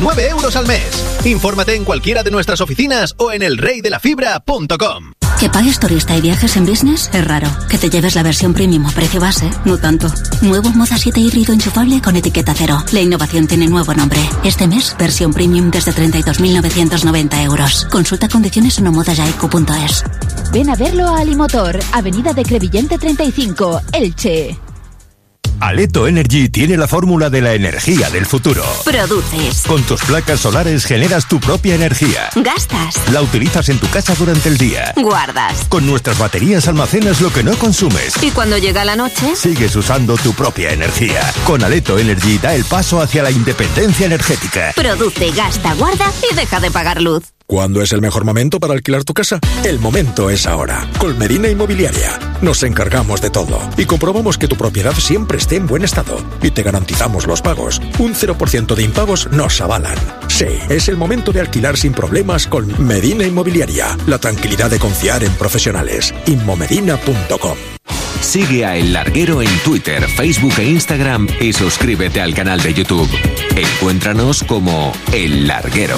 9 euros al mes. Infórmate en cualquiera de nuestras oficinas o en elreydelafibra.com. Que pagues turista y viajes en business es raro. Que te lleves la versión premium a precio base, no tanto. Nuevo Moza 7 híbrido enchufable con etiqueta cero. La innovación tiene nuevo nombre. Este mes, versión premium desde 32.990 euros. Consulta condiciones en omodajaiku.es. Ven a verlo a Alimotor, Avenida de Crevillente 35, Elche. Aleto Energy tiene la fórmula de la energía del futuro. Produces. Con tus placas solares generas tu propia energía. Gastas. La utilizas en tu casa durante el día. Guardas. Con nuestras baterías almacenas lo que no consumes. Y cuando llega la noche, sigues usando tu propia energía. Con Aleto Energy da el paso hacia la independencia energética. Produce, gasta, guarda y deja de pagar luz. ¿Cuándo es el mejor momento para alquilar tu casa? El momento es ahora. Con Medina Inmobiliaria nos encargamos de todo y comprobamos que tu propiedad siempre esté en buen estado y te garantizamos los pagos. Un 0% de impagos nos avalan. Sí, es el momento de alquilar sin problemas con Medina Inmobiliaria. La tranquilidad de confiar en profesionales. Inmomedina.com. Sigue a El Larguero en Twitter, Facebook e Instagram y suscríbete al canal de YouTube. Encuéntranos como El Larguero.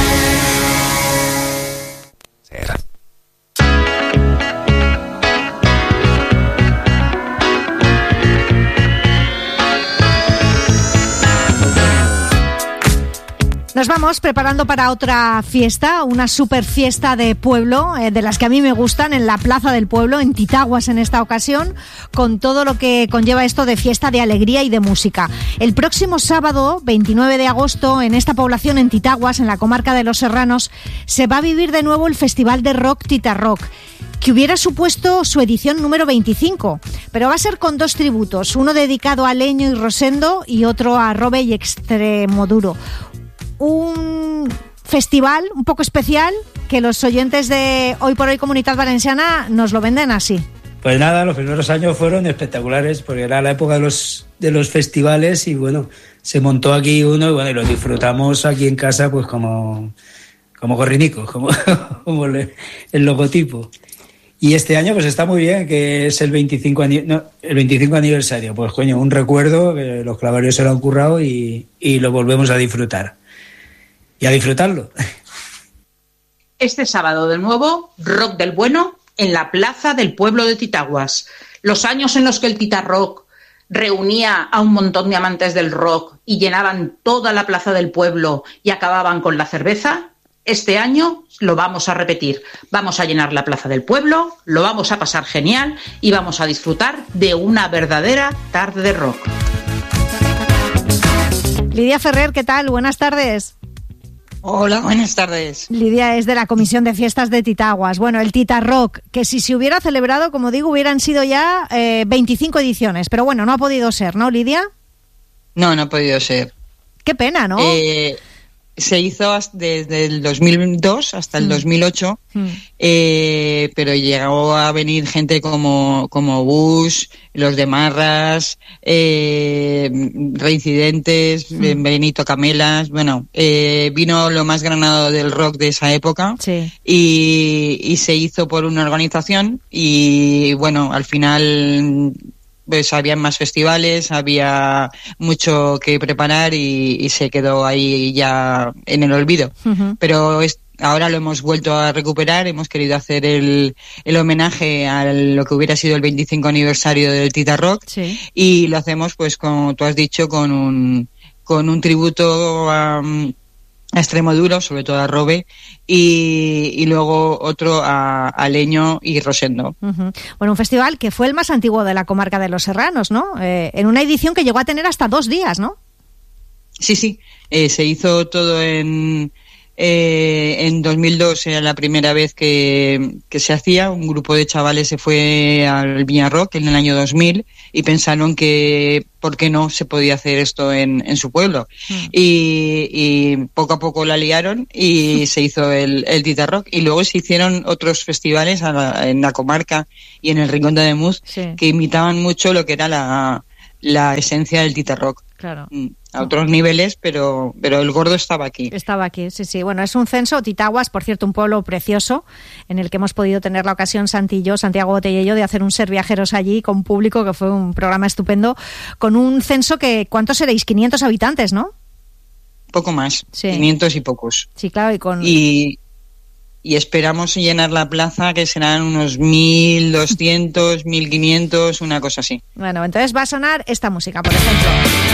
Nos vamos preparando para otra fiesta, una super fiesta de pueblo, de las que a mí me gustan, en la Plaza del Pueblo, en Titaguas en esta ocasión, con todo lo que conlleva esto de fiesta, de alegría y de música. El próximo sábado, 29 de agosto, en esta población, en Titaguas, en la comarca de Los Serranos, se va a vivir de nuevo el Festival de Rock Titarrock, que hubiera supuesto su edición número 25, pero va a ser con dos tributos, uno dedicado a Leño y Rosendo y otro a Robe y Extremoduro. Un festival un poco especial que los oyentes de Hoy por Hoy Comunitat Valenciana nos lo venden así. Pues nada, los primeros años fueron espectaculares porque era la época de los festivales y bueno, se montó aquí uno y bueno, y lo disfrutamos aquí en casa pues como gorrinicos, como el logotipo. Y este año pues está muy bien, que es el 25 aniversario. Pues coño, un recuerdo que los clavarios se lo han currado y lo volvemos a disfrutar. Y a disfrutarlo. Este sábado de nuevo, rock del bueno en la Plaza del Pueblo de Titaguas. Los años en los que el Titarrock reunía a un montón de amantes del rock y llenaban toda la Plaza del Pueblo y acababan con la cerveza, este año lo vamos a repetir. Vamos a llenar la Plaza del Pueblo, lo vamos a pasar genial y vamos a disfrutar de una verdadera tarde de rock. Lidia Ferrer, ¿qué tal? Buenas tardes. Hola, buenas tardes. Lidia es de la Comisión de Fiestas de Titaguas. Bueno, el Titarrock, que si se hubiera celebrado, como digo, hubieran sido ya 25 ediciones. Pero bueno, no ha podido ser, ¿no, Lidia? No ha podido ser. Qué pena, ¿no? Se hizo desde el 2002 hasta el 2008, pero llegó a venir gente como Bush, los de Marras, Reincidentes, Benito Camelas, bueno, vino lo más granado del rock de esa época, sí. y se hizo por una organización y bueno, al final pues había más festivales, había mucho que preparar y se quedó ahí ya en el olvido. Pero ahora lo hemos vuelto a recuperar, hemos querido hacer el homenaje a lo que hubiera sido el 25 aniversario del Titarrock, sí. Y lo hacemos, pues como tú has dicho, con un tributo a Extremoduro, sobre todo a Robe, y luego otro a Leño y Rosendo. Bueno, un festival que fue el más antiguo de la comarca de Los Serranos, ¿no? En una edición que llegó a tener hasta 2 días, ¿no? Sí, se hizo todo en 2002, era la primera vez que se hacía. Un grupo de chavales se fue al Viña Rock en el año 2000 y pensaron que por qué no se podía hacer esto en su pueblo. Y poco a poco la liaron y se hizo el Titarrock. Y luego se hicieron otros festivales en la comarca y en el Rincón de Ademuz, sí, que imitaban mucho lo que era la esencia del Titarrock. Claro. A otros niveles, pero el gordo estaba aquí. Estaba aquí, sí. Bueno, es un censo, Titaguas, por cierto, un pueblo precioso, en el que hemos podido tener la ocasión, Santiago Botella y yo, de hacer un Ser Viajeros allí con público, que fue un programa estupendo, con un censo que, ¿cuántos seréis? 500 habitantes, ¿no? poco más, Sí. 500 y pocos. Sí, claro, y esperamos llenar la plaza, que serán unos 1.200, 1.500, una cosa así. Bueno, entonces va a sonar esta música, por ejemplo.